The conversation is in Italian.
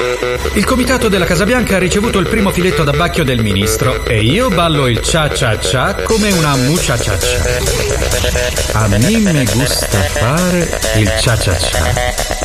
Il comitato della Casa Bianca ha ricevuto il primo filetto d'abbacchio del ministro e io ballo il cia-cia-cia come una muchacha-cha. A me me gusta fare il cia-cia-cia.